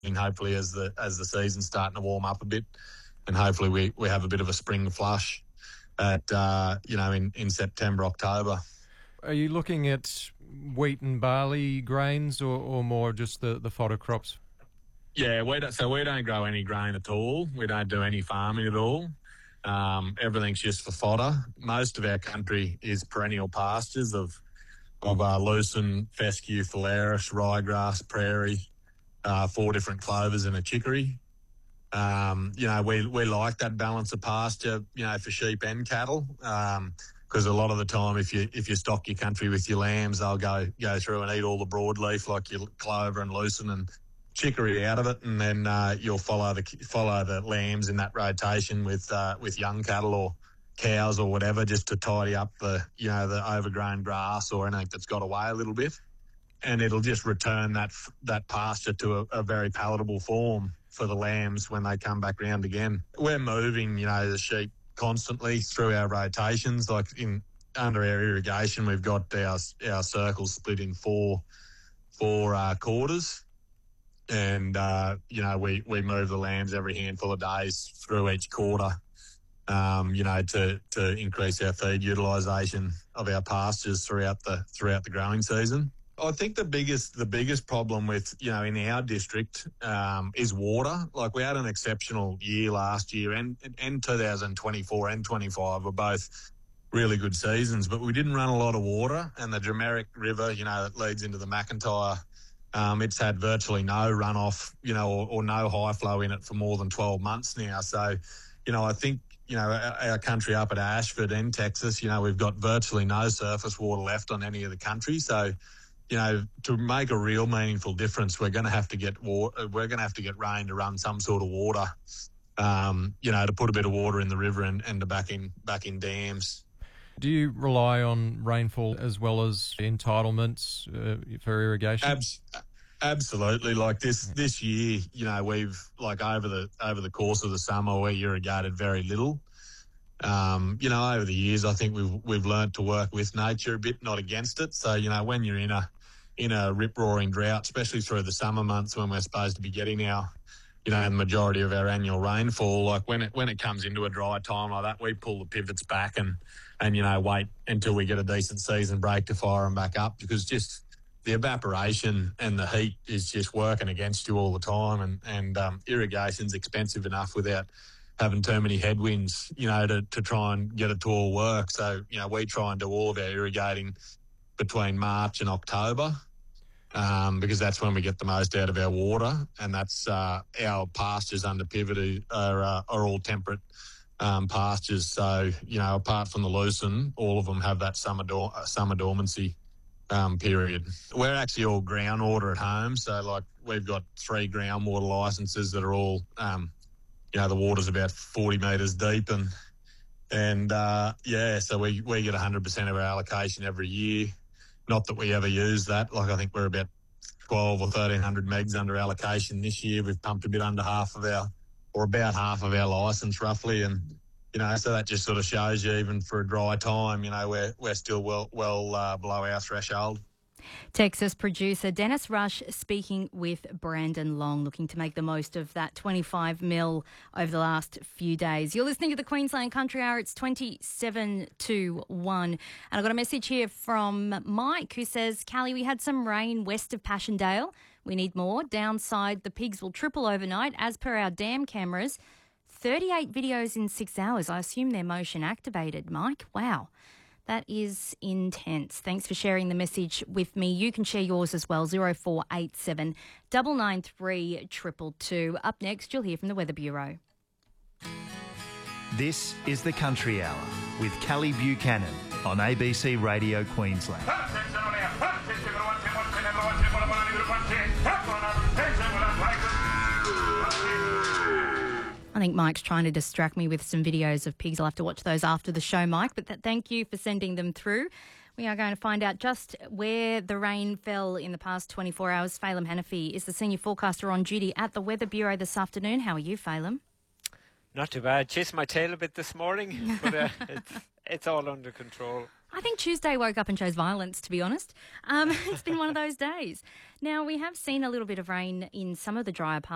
hopefully as the season's starting to warm up a bit, and hopefully we have a bit of a spring flush at in September, October. Are you looking at wheat and barley grains or more just the fodder crops? Yeah, we don't grow any grain at all. We don't do any farming at all. Everything's just for fodder. Most of our country is perennial pastures of lucerne, fescue, phalaris, ryegrass, prairie, 4 different clovers and a chicory. We like that balance of pasture, for sheep and cattle. Because a lot of the time, if you stock your country with your lambs, they'll go through and eat all the broadleaf, like your clover and lucerne and chicory out of it, and then you'll follow the lambs in that rotation with young cattle or cows or whatever, just to tidy up the overgrown grass or anything that's got away a little bit, and it'll just return that pasture to a very palatable form for the lambs when they come back round again. We're moving, the sheep constantly through our rotations. Like under our irrigation, we've got our circles split in four quarters, and we move the lambs every handful of days through each quarter, to increase our feed utilisation of our pastures throughout the growing season. I think the biggest problem with, in our district, is water. Like, we had an exceptional year last year, and 2024 and 25 were both really good seasons, but we didn't run a lot of water, and the Drameric River, that leads into the McIntyre, it's had virtually no runoff, or no high flow in it for more than 12 months now. So, I think, our country up at Ashford and Texas, we've got virtually no surface water left on any of the country. So, to make a real meaningful difference, we're going to have to get water. We're going to have to get rain to run some sort of water, to put a bit of water in the river and to back in dams. Do you rely on rainfall as well as entitlements for irrigation? Absolutely. Like this year, we've over the course of the summer, we irrigated very little. Over the years, I think we've learned to work with nature a bit, not against it. So, when you're in a rip-roaring drought, especially through the summer months when we're supposed to be getting our, the majority of our annual rainfall, like when it comes into a dry time like that, we pull the pivots back and wait until we get a decent season break to fire them back up, because just the evaporation and the heat is just working against you all the time, and irrigation's expensive enough without having too many headwinds, to try and get it to all work. So, we try and do all of our irrigating between March and October, because that's when we get the most out of our water, and that's our pastures under pivot are all temperate pastures. So, apart from the lucerne, all of them have that summer dormancy period. We're actually all groundwater at home, so we've got 3 groundwater licenses that are all the water's about 40 metres deep, so we get 100% of our allocation every year. Not that we ever use that. I think we're about 12 or 1,300 megs under allocation this year. We've pumped a bit under about half of our licence roughly, and so that just sort of shows you, even for a dry time, we're still well below our threshold. Texas producer Dennis Rush speaking with Brandon Long, looking to make the most of that 25 mil over the last few days. You're listening to the Queensland Country Hour. It's 27 to 1. And I've got a message here from Mike who says, Callie, we had some rain west of Passchendaele. We need more. Downside, the pigs will triple overnight as per our dam cameras. 38 videos in 6 hours. I assume they're motion activated, Mike. Wow. That is intense. Thanks for sharing the message with me. You can share yours as well, 0487 993 222. Up next, you'll hear from the Weather Bureau. This is the Country Hour with Callie Buchanan on ABC Radio Queensland. I think Mike's trying to distract me with some videos of pigs. I'll have to watch those after the show, Mike, but thank you for sending them through. We are going to find out just where the rain fell in the past 24 hours. Phelim Hanafi is the senior forecaster on duty at the Weather Bureau this afternoon. How are you, Phelim? Not too bad. Chased my tail a bit this morning, but it's all under control. I think Tuesday woke up and chose violence, to be honest. It's been one of those days. Now, we have seen a little bit of rain in some of the drier parts